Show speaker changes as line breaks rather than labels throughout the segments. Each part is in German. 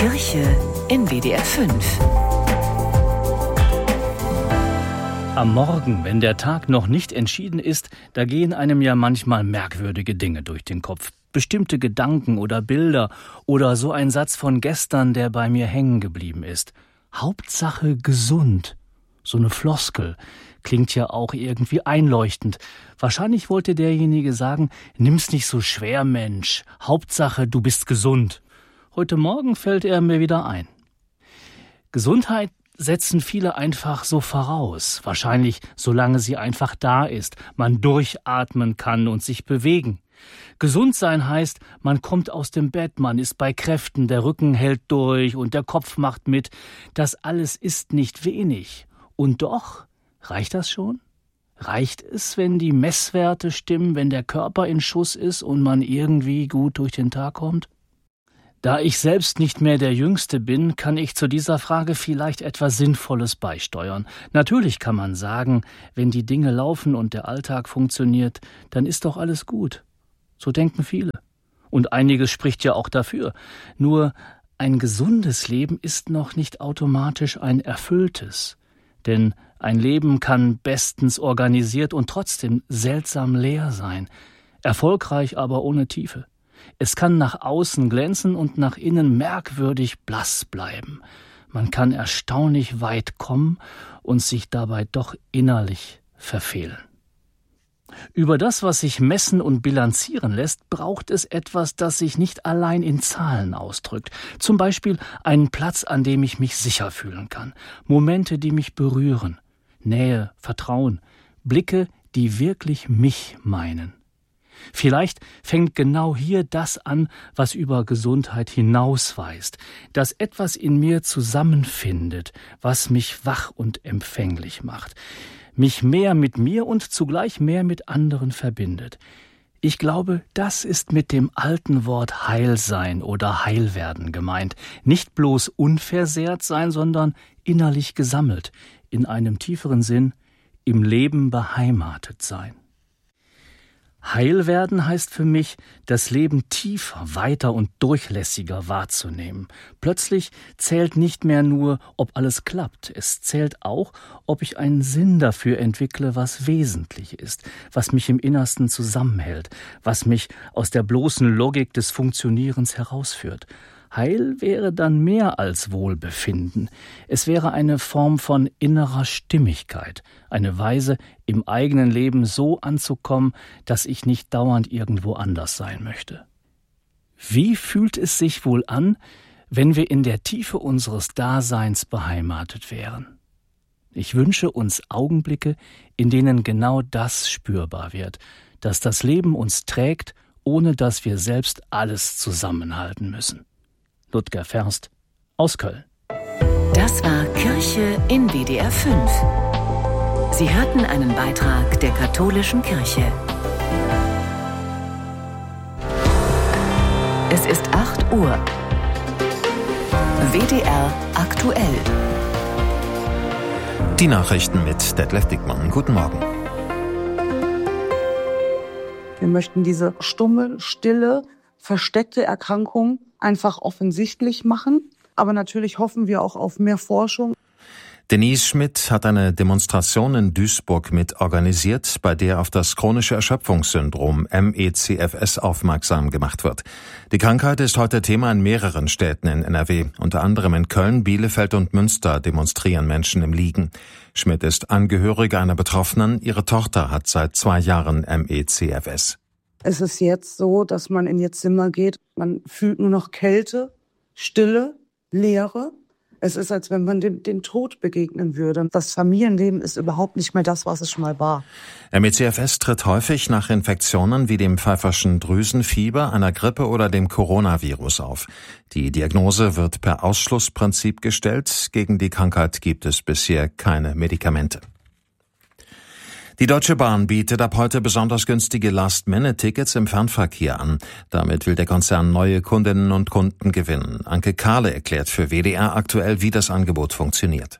Kirche in WDR 5.
Am Morgen, wenn der Tag noch nicht entschieden ist, da gehen einem ja manchmal merkwürdige Dinge durch den Kopf. Bestimmte Gedanken oder Bilder oder so ein Satz von gestern, der bei mir hängen geblieben ist. Hauptsache gesund. So eine Floskel. Klingt ja auch irgendwie einleuchtend. Wahrscheinlich wollte derjenige sagen, nimm's nicht so schwer, Mensch. Hauptsache, du bist gesund. Heute Morgen fällt er mir wieder ein. Gesundheit setzen viele einfach so voraus. Wahrscheinlich, solange sie einfach da ist, man durchatmen kann und sich bewegen. Gesund sein heißt, man kommt aus dem Bett, man ist bei Kräften, der Rücken hält durch und der Kopf macht mit. Das alles ist nicht wenig. Und doch, reicht das schon? Reicht es, wenn die Messwerte stimmen, wenn der Körper in Schuss ist und man irgendwie gut durch den Tag kommt? Da ich selbst nicht mehr der Jüngste bin, kann ich zu dieser Frage vielleicht etwas Sinnvolles beisteuern. Natürlich kann man sagen, wenn die Dinge laufen und der Alltag funktioniert, dann ist doch alles gut. So denken viele. Und einiges spricht ja auch dafür. Nur ein gesundes Leben ist noch nicht automatisch ein erfülltes. Denn ein Leben kann bestens organisiert und trotzdem seltsam leer sein. Erfolgreich, aber ohne Tiefe. Es kann nach außen glänzen und nach innen merkwürdig blass bleiben. Man kann erstaunlich weit kommen und sich dabei doch innerlich verfehlen. Über das, was sich messen und bilanzieren lässt, braucht es etwas, das sich nicht allein in Zahlen ausdrückt. Zum Beispiel einen Platz, an dem ich mich sicher fühlen kann. Momente, die mich berühren. Nähe, Vertrauen. Blicke, die wirklich mich meinen. Vielleicht fängt genau hier das an, was über Gesundheit hinausweist, dass etwas in mir zusammenfindet, was mich wach und empfänglich macht, mich mehr mit mir und zugleich mehr mit anderen verbindet. Ich glaube, das ist mit dem alten Wort Heilsein oder Heilwerden gemeint. Nicht bloß unversehrt sein, sondern innerlich gesammelt, in einem tieferen Sinn, im Leben beheimatet sein. Heil werden heißt für mich, das Leben tiefer, weiter und durchlässiger wahrzunehmen. Plötzlich zählt nicht mehr nur, ob alles klappt. Es zählt auch, ob ich einen Sinn dafür entwickle, was wesentlich ist, was mich im Innersten zusammenhält, was mich aus der bloßen Logik des Funktionierens herausführt. Heil wäre dann mehr als Wohlbefinden. Es wäre eine Form von innerer Stimmigkeit, eine Weise, im eigenen Leben so anzukommen, dass ich nicht dauernd irgendwo anders sein möchte. Wie fühlt es sich wohl an, wenn wir in der Tiefe unseres Daseins beheimatet wären? Ich wünsche uns Augenblicke, in denen genau das spürbar wird, dass das Leben uns trägt, ohne dass wir selbst alles zusammenhalten müssen. Ludger Ferst aus Köln.
Das war Kirche in WDR 5. Sie hörten einen Beitrag der Katholischen Kirche. Es ist 8 Uhr. WDR aktuell.
Die Nachrichten mit Detlef Dickmann. Guten Morgen.
Wir möchten diese stumme, stille, versteckte Erkrankung einfach offensichtlich machen. Aber natürlich hoffen wir auch auf mehr Forschung.
Denise Schmidt hat eine Demonstration in Duisburg mit organisiert, bei der auf das chronische Erschöpfungssyndrom MECFS aufmerksam gemacht wird. Die Krankheit ist heute Thema in mehreren Städten in NRW. Unter anderem in Köln, Bielefeld und Münster demonstrieren Menschen im Liegen. Schmidt ist Angehörige einer Betroffenen. Ihre Tochter hat seit 2 Jahren MECFS.
Es ist jetzt so, dass man in ihr Zimmer geht. Man fühlt nur noch Kälte, Stille, Leere. Es ist, als wenn man den Tod begegnen würde. Das Familienleben ist überhaupt nicht mehr das, was es schon mal war.
MECFS tritt häufig nach Infektionen wie dem Pfeifferschen Drüsenfieber, einer Grippe oder dem Coronavirus auf. Die Diagnose wird per Ausschlussprinzip gestellt. Gegen die Krankheit gibt es bisher keine Medikamente. Die Deutsche Bahn bietet ab heute besonders günstige Last-Minute-Tickets im Fernverkehr an. Damit will der Konzern neue Kundinnen und Kunden gewinnen. Anke Kahle erklärt für WDR aktuell, wie das Angebot funktioniert.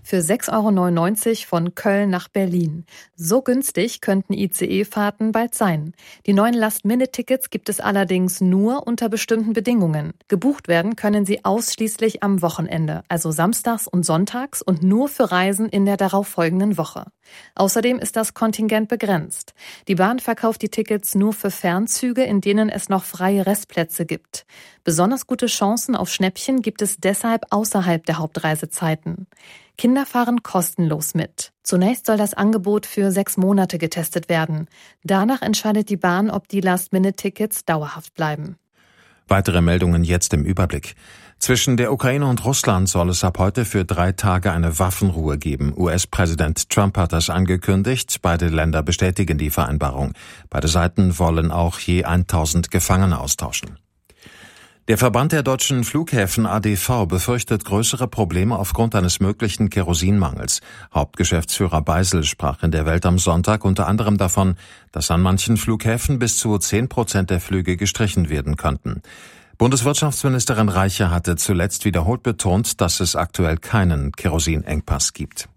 Für 6,99 € von Köln nach Berlin. So günstig könnten ICE-Fahrten bald sein. Die neuen Last-Minute-Tickets gibt es allerdings nur unter bestimmten Bedingungen. Gebucht werden können sie ausschließlich am Wochenende, also samstags und sonntags und nur für Reisen in der darauffolgenden Woche. Außerdem ist das Kontingent begrenzt. Die Bahn verkauft die Tickets nur für Fernzüge, in denen es noch freie Restplätze gibt. Besonders gute Chancen auf Schnäppchen gibt es deshalb außerhalb der Hauptreisezeiten. Kinder fahren kostenlos mit. Zunächst soll das Angebot für 6 Monate getestet werden. Danach entscheidet die Bahn, ob die Last-Minute-Tickets dauerhaft bleiben.
Weitere Meldungen jetzt im Überblick. Zwischen der Ukraine und Russland soll es ab heute für 3 Tage eine Waffenruhe geben. US-Präsident Trump hat das angekündigt. Beide Länder bestätigen die Vereinbarung. Beide Seiten wollen auch je 1000 Gefangene austauschen. Der Verband der deutschen Flughäfen ADV befürchtet größere Probleme aufgrund eines möglichen Kerosinmangels. Hauptgeschäftsführer Beisel sprach in der Welt am Sonntag unter anderem davon, dass an manchen Flughäfen bis zu 10% der Flüge gestrichen werden könnten. Bundeswirtschaftsministerin Reiche hatte zuletzt wiederholt betont, dass es aktuell keinen Kerosinengpass gibt.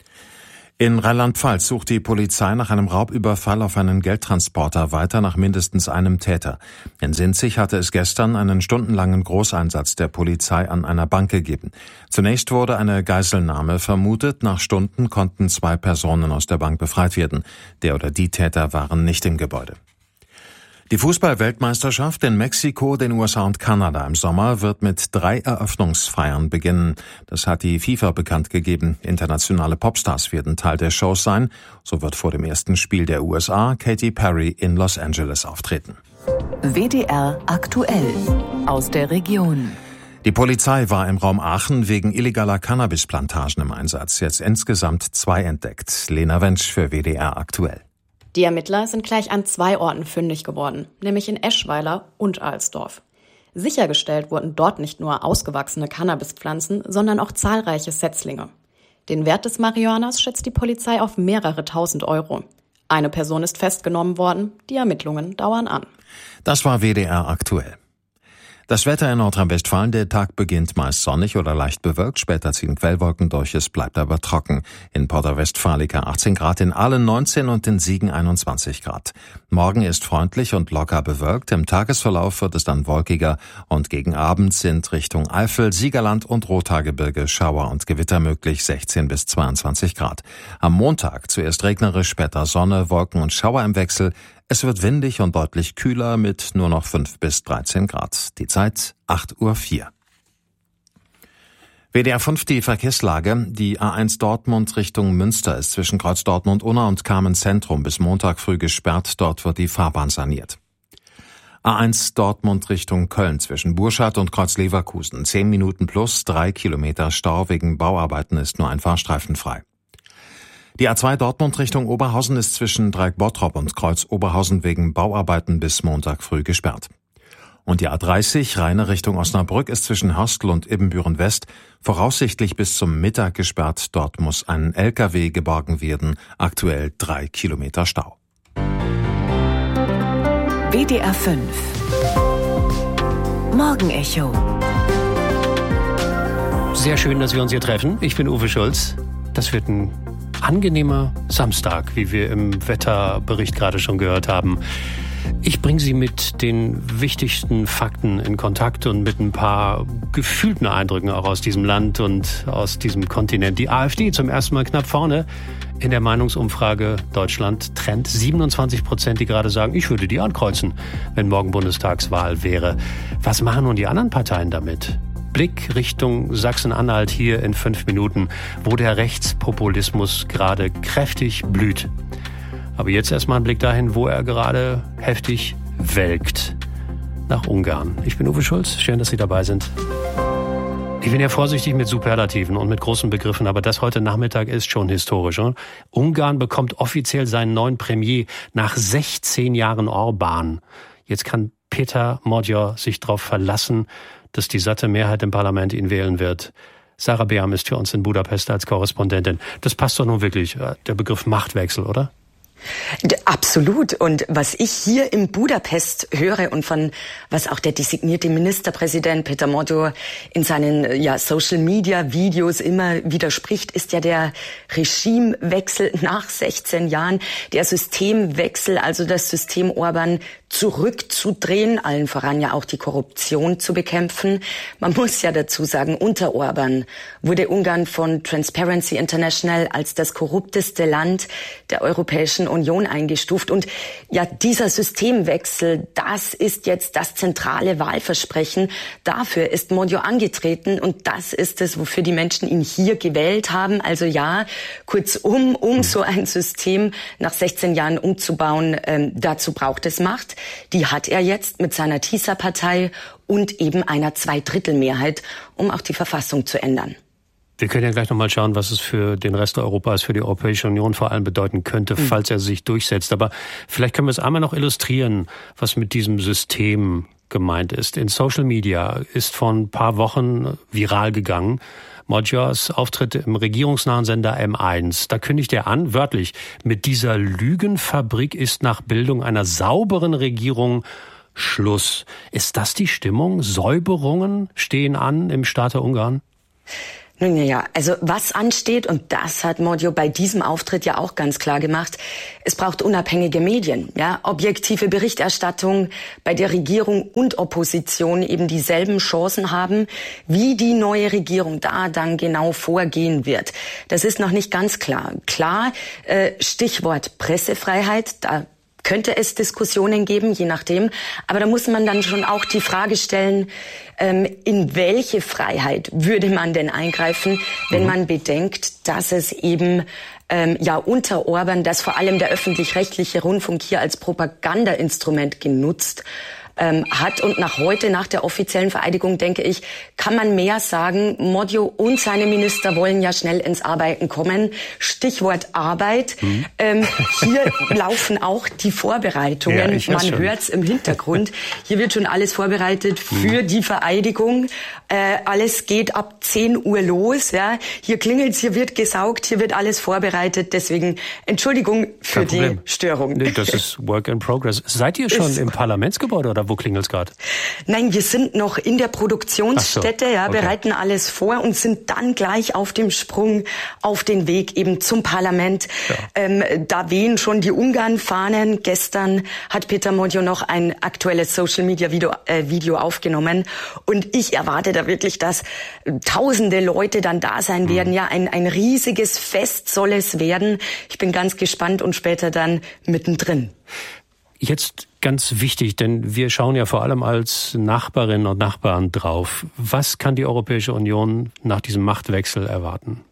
In Rheinland-Pfalz sucht die Polizei nach einem Raubüberfall auf einen Geldtransporter weiter nach mindestens einem Täter. In Sinzig hatte es gestern einen stundenlangen Großeinsatz der Polizei an einer Bank gegeben. Zunächst wurde eine Geiselnahme vermutet. Nach Stunden konnten 2 Personen aus der Bank befreit werden. Der oder die Täter waren nicht im Gebäude. Die Fußball-Weltmeisterschaft in Mexiko, den USA und Kanada im Sommer wird mit 3 Eröffnungsfeiern beginnen. Das hat die FIFA bekannt gegeben. Internationale Popstars werden Teil der Shows sein. So wird vor dem ersten Spiel der USA Katy Perry in Los Angeles auftreten.
WDR aktuell aus der Region.
Die Polizei war im Raum Aachen wegen illegaler Cannabisplantagen im Einsatz. Jetzt insgesamt 2 entdeckt. Lena Wentsch für WDR aktuell.
Die Ermittler sind gleich an 2 Orten fündig geworden, nämlich in Eschweiler und Alsdorf. Sichergestellt wurden dort nicht nur ausgewachsene Cannabispflanzen, sondern auch zahlreiche Setzlinge. Den Wert des Marihuanas schätzt die Polizei auf mehrere tausend Euro. Eine Person ist festgenommen worden, die Ermittlungen dauern an.
Das war WDR aktuell. Das Wetter in Nordrhein-Westfalen, der Tag beginnt meist sonnig oder leicht bewölkt, später ziehen Quellwolken durch, es bleibt aber trocken. In Porta Westfalica 18 Grad, in Aalen 19 und in Siegen 21 Grad. Morgen ist freundlich und locker bewölkt, im Tagesverlauf wird es dann wolkiger und gegen Abend sind Richtung Eifel, Siegerland und Rothaargebirge Schauer und Gewitter möglich, 16 bis 22 Grad. Am Montag zuerst regnerisch, später Sonne, Wolken und Schauer im Wechsel. Es wird windig und deutlich kühler mit nur noch 5 bis 13 Grad. Die Zeit 8:04 Uhr. WDR 5 die Verkehrslage. Die A1 Dortmund Richtung Münster ist zwischen Kreuz Dortmund-Unna und Kamen-Zentrum bis Montag früh gesperrt. Dort wird die Fahrbahn saniert. A1 Dortmund Richtung Köln zwischen Burschard und Kreuz Leverkusen. 10 Minuten plus 3 Kilometer Stau wegen Bauarbeiten ist nur ein Fahrstreifen frei. Die A2 Dortmund Richtung Oberhausen ist zwischen Dreieck-Bottrop und Kreuz Oberhausen wegen Bauarbeiten bis Montag früh gesperrt. Und die A30 Rheine Richtung Osnabrück ist zwischen Hörstel und Ibbenbüren West voraussichtlich bis zum Mittag gesperrt. Dort muss ein LKW geborgen werden. Aktuell 3 Kilometer Stau.
WDR 5 Morgenecho.
Sehr schön, dass wir uns hier treffen. Ich bin Uwe Schulz. Das wird ein angenehmer Samstag, wie wir im Wetterbericht gerade schon gehört haben. Ich bringe Sie mit den wichtigsten Fakten in Kontakt und mit ein paar gefühlten Eindrücken auch aus diesem Land und aus diesem Kontinent. Die AfD zum ersten Mal knapp vorne in der Meinungsumfrage Deutschland Trend. 27%, die gerade sagen, ich würde die ankreuzen, wenn morgen Bundestagswahl wäre. Was machen nun die anderen Parteien damit? Blick Richtung Sachsen-Anhalt hier in 5 Minuten, wo der Rechtspopulismus gerade kräftig blüht. Aber jetzt erstmal ein Blick dahin, wo er gerade heftig welkt. Nach Ungarn. Ich bin Uwe Schulz, schön, dass Sie dabei sind. Ich bin ja vorsichtig mit Superlativen und mit großen Begriffen, aber das heute Nachmittag ist schon historisch. Oder? Ungarn bekommt offiziell seinen neuen Premier nach 16 Jahren Orbán. Jetzt kann Peter Magyar sich darauf verlassen, dass die satte Mehrheit im Parlament ihn wählen wird. Sarah Beam ist für uns in Budapest als Korrespondentin. Das passt doch nun wirklich, der Begriff Machtwechsel, oder?
Absolut. Und was ich hier in Budapest höre und von was auch der designierte Ministerpräsident Peter Modjo in seinen Social-Media-Videos immer widerspricht, ist ja der Regimewechsel nach 16 Jahren, der Systemwechsel, also das System Orban zurückzudrehen, allen voran ja auch die Korruption zu bekämpfen. Man muss ja dazu sagen, unter Orban wurde Ungarn von Transparency International als das korrupteste Land der Europäischen Union eingestuft. Und ja, dieser Systemwechsel, das ist jetzt das zentrale Wahlversprechen. Dafür ist Modjo angetreten und das ist es, wofür die Menschen ihn hier gewählt haben. Also ja, kurzum, um so ein System nach 16 Jahren umzubauen, dazu braucht es Macht. Die hat er jetzt mit seiner TISA-Partei und eben einer Zweidrittelmehrheit, um auch die Verfassung zu ändern.
Wir können ja gleich nochmal schauen, was es für den Rest Europas, für die Europäische Union vor allem bedeuten könnte, falls er sich durchsetzt. Aber vielleicht können wir es einmal noch illustrieren, was mit diesem System gemeint ist. In Social Media ist vor ein paar Wochen viral gegangen, Modjos Auftritte im regierungsnahen Sender M1. Da kündigt er an, wörtlich, mit dieser Lügenfabrik ist nach Bildung einer sauberen Regierung Schluss. Ist das die Stimmung? Säuberungen stehen an im Staate Ungarn?
Nun ja, also was ansteht, und das hat Modjo bei diesem Auftritt ja auch ganz klar gemacht, es braucht unabhängige Medien, ja, objektive Berichterstattung, bei der Regierung und Opposition eben dieselben Chancen haben, wie die neue Regierung da dann genau vorgehen wird. Das ist noch nicht ganz klar. Klar, Stichwort Pressefreiheit, da könnte es Diskussionen geben, je nachdem. Aber da muss man dann schon auch die Frage stellen, in welche Freiheit würde man denn eingreifen, wenn man bedenkt, dass es eben unter Orban, dass vor allem der öffentlich-rechtliche Rundfunk hier als Propagandainstrument genutzt hat. Und nach der offiziellen Vereidigung, denke ich, kann man mehr sagen. Modjo und seine Minister wollen ja schnell ins Arbeiten kommen. Stichwort Arbeit. Hier laufen auch die Vorbereitungen.
Ja,
man hört es im Hintergrund. Hier wird schon alles vorbereitet für die Vereidigung. Alles geht ab 10 Uhr los. Ja. Hier klingelt's, hier wird gesaugt, hier wird alles vorbereitet. Deswegen Entschuldigung für die Störung.
Nee, das ist Work in Progress. Seid ihr schon im Parlamentsgebäude oder wo klingelt's gerade?
Nein, wir sind noch in der Produktionsstätte, bereiten alles vor und sind dann gleich auf dem Sprung auf den Weg eben zum Parlament. Ja. Da wehen schon die Ungarn-Fahnen. Gestern hat Peter Modjo noch ein aktuelles Social-Media-Video aufgenommen und ich erwarte da wirklich, dass tausende Leute dann da sein werden. Ja, ein riesiges Fest soll es werden. Ich bin ganz gespannt und später dann mittendrin.
Jetzt ganz wichtig, denn wir schauen ja vor allem als Nachbarinnen und Nachbarn drauf. Was kann die Europäische Union nach diesem Machtwechsel erwarten?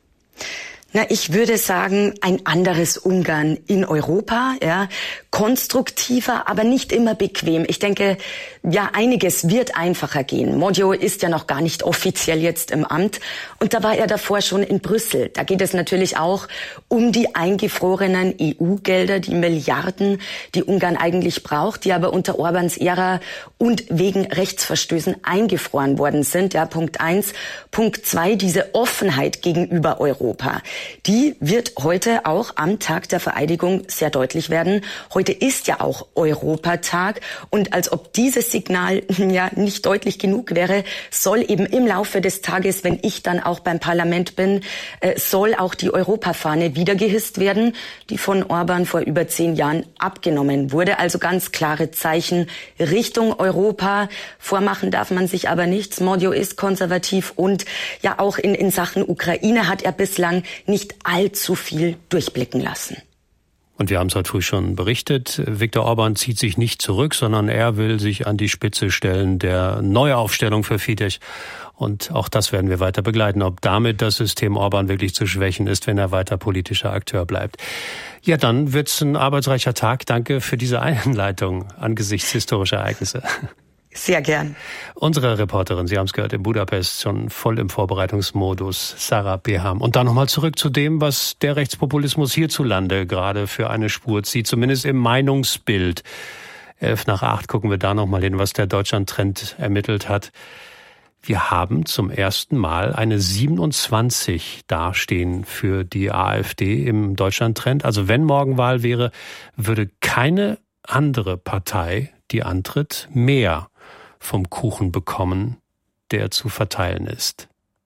Na, ich würde sagen, ein anderes Ungarn in Europa, ja, konstruktiver, aber nicht immer bequem. Ich denke, ja, einiges wird einfacher gehen. Modjo ist ja noch gar nicht offiziell jetzt im Amt und da war er davor schon in Brüssel. Da geht es natürlich auch um die eingefrorenen EU-Gelder, die Milliarden, die Ungarn eigentlich braucht, die aber unter Orbans Ära und wegen Rechtsverstößen eingefroren worden sind. Ja, Punkt 1. Punkt 2, diese Offenheit gegenüber Europa. Die wird heute auch am Tag der Vereidigung sehr deutlich werden. Heute ist ja auch Europatag und als ob dieses Signal ja nicht deutlich genug wäre, soll eben im Laufe des Tages, wenn ich dann auch beim Parlament bin, soll auch die Europafahne wieder gehisst werden, die von Orban vor über 10 Jahren abgenommen wurde. Also ganz klare Zeichen Richtung Europa. Vormachen darf man sich aber nichts. Modjo ist konservativ und ja auch in Sachen Ukraine hat er bislang nicht allzu viel durchblicken lassen.
Und wir haben es heute früh schon berichtet, Viktor Orban zieht sich nicht zurück, sondern er will sich an die Spitze stellen der Neuaufstellung für Fidesz. Und auch das werden wir weiter begleiten, ob damit das System Orban wirklich zu schwächen ist, wenn er weiter politischer Akteur bleibt. Ja, dann wird's ein arbeitsreicher Tag. Danke für diese Einleitung angesichts historischer Ereignisse.
Sehr gern.
Unsere Reporterin, Sie haben es gehört, in Budapest schon voll im Vorbereitungsmodus, Sarah Beham. Und dann nochmal zurück zu dem, was der Rechtspopulismus hierzulande gerade für eine Spur zieht, zumindest im Meinungsbild. 7:11 gucken wir da nochmal hin, was der Deutschland-Trend ermittelt hat. Wir haben zum ersten Mal eine 27 dastehen für die AfD im Deutschland-Trend. Also wenn morgen Wahl wäre, würde keine andere Partei, die antritt, mehr vom Kuchen bekommen, der zu verteilen ist.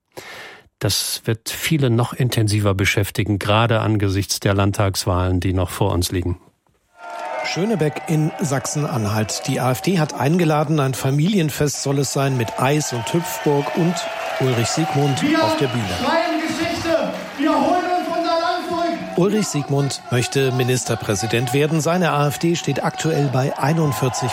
Das wird viele noch intensiver beschäftigen, gerade angesichts der Landtagswahlen, die noch vor uns liegen.
Schönebeck in Sachsen-Anhalt. Die AfD hat eingeladen, ein Familienfest soll es sein mit Eis und Hüpfburg und Ulrich Siegmund auf der Bühne. Wir schreiben Geschichte, wir holen uns unser Land zurück. Ulrich Siegmund möchte Ministerpräsident werden. Seine AfD steht aktuell bei 41%.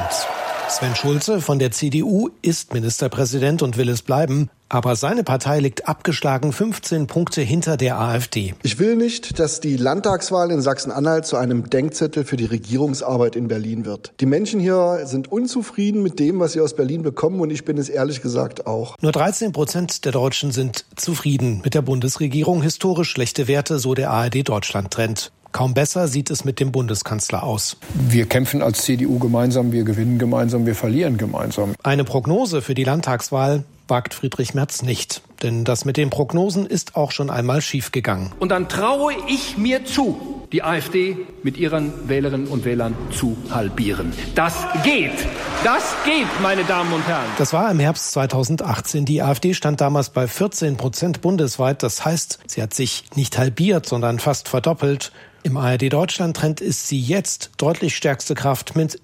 Sven Schulze von der CDU ist Ministerpräsident und will es bleiben. Aber seine Partei liegt abgeschlagen 15 Punkte hinter der AfD.
Ich will nicht, dass die Landtagswahl in Sachsen-Anhalt zu einem Denkzettel für die Regierungsarbeit in Berlin wird. Die Menschen hier sind unzufrieden mit dem, was sie aus Berlin bekommen, und ich bin es ehrlich gesagt auch.
Nur 13% der Deutschen sind zufrieden mit der Bundesregierung. Historisch schlechte Werte, so der ARD-Deutschland-Trend. Kaum besser sieht es mit dem Bundeskanzler aus.
Wir kämpfen als CDU gemeinsam, wir gewinnen gemeinsam, wir verlieren gemeinsam.
Eine Prognose für die Landtagswahl wagt Friedrich Merz nicht. Denn das mit den Prognosen ist auch schon einmal schiefgegangen.
Und dann traue ich mir zu, die AfD mit ihren Wählerinnen und Wählern zu halbieren. Das geht! Das geht, meine Damen und Herren!
Das war im Herbst 2018. Die AfD stand damals bei 14% bundesweit. Das heißt, sie hat sich nicht halbiert, sondern fast verdoppelt. Im ARD-Deutschland-Trend ist sie jetzt deutlich stärkste Kraft mit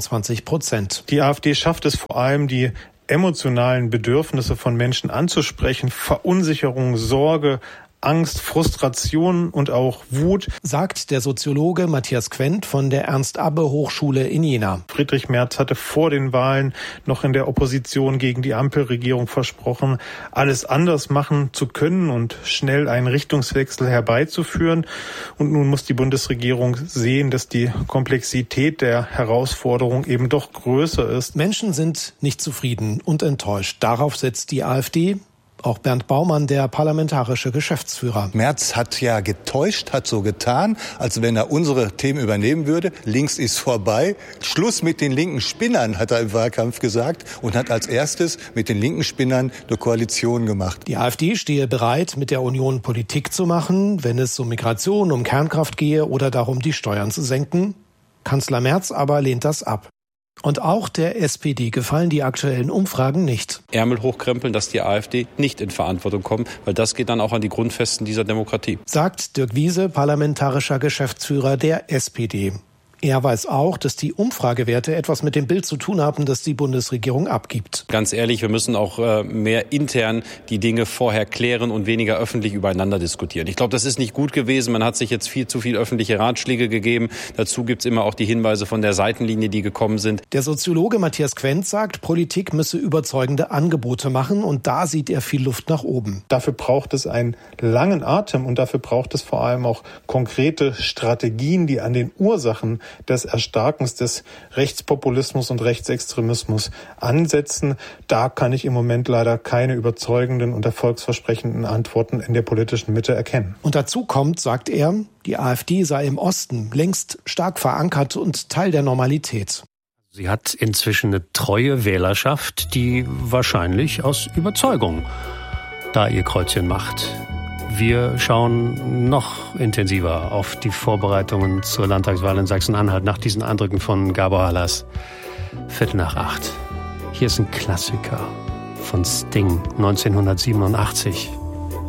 27%.
Die AfD schafft es vor allem, die emotionalen Bedürfnisse von Menschen anzusprechen, Verunsicherung, Sorge, Angst, Frustration und auch Wut,
sagt der Soziologe Matthias Quent von der Ernst-Abbe-Hochschule in Jena.
Friedrich Merz hatte vor den Wahlen noch in der Opposition gegen die Ampelregierung versprochen, alles anders machen zu können und schnell einen Richtungswechsel herbeizuführen. Und nun muss die Bundesregierung sehen, dass die Komplexität der Herausforderung eben doch größer ist.
Menschen sind nicht zufrieden und enttäuscht. Darauf setzt die AfD. Auch Bernd Baumann, der parlamentarische Geschäftsführer.
Merz hat ja getäuscht, hat so getan, als wenn er unsere Themen übernehmen würde. Links ist vorbei. Schluss mit den linken Spinnern, hat er im Wahlkampf gesagt, und hat als erstes mit den linken Spinnern eine Koalition gemacht.
Die AfD stehe bereit, mit der Union Politik zu machen, wenn es um Migration, um Kernkraft gehe oder darum, die Steuern zu senken. Kanzler Merz aber lehnt das ab. Und auch der SPD gefallen die aktuellen Umfragen nicht.
Ärmel hochkrempeln, dass die AfD nicht in Verantwortung kommt, weil das geht dann auch an die Grundfesten dieser Demokratie.
Sagt Dirk Wiese, parlamentarischer Geschäftsführer der SPD. Er weiß auch, dass die Umfragewerte etwas mit dem Bild zu tun haben, das die Bundesregierung abgibt.
Ganz ehrlich, wir müssen auch mehr intern die Dinge vorher klären und weniger öffentlich übereinander diskutieren. Ich glaube, das ist nicht gut gewesen. Man hat sich jetzt viel zu viel öffentliche Ratschläge gegeben. Dazu gibt es immer auch die Hinweise von der Seitenlinie, die gekommen sind.
Der Soziologe Matthias Quent sagt, Politik müsse überzeugende Angebote machen, und da sieht er viel Luft nach oben.
Dafür braucht es einen langen Atem und dafür braucht es vor allem auch konkrete Strategien, die an den Ursachen des Erstarkens des Rechtspopulismus und Rechtsextremismus ansetzen. Da kann ich im Moment leider keine überzeugenden und erfolgsversprechenden Antworten in der politischen Mitte erkennen.
Und dazu kommt, sagt er, die AfD sei im Osten längst stark verankert und Teil der Normalität.
Sie hat inzwischen eine treue Wählerschaft, die wahrscheinlich aus Überzeugung da ihr Kreuzchen macht. Wir schauen noch intensiver auf die Vorbereitungen zur Landtagswahl in Sachsen-Anhalt nach diesen Eindrücken von Gabor Hallas. 7:45. Hier ist ein Klassiker von Sting, 1987.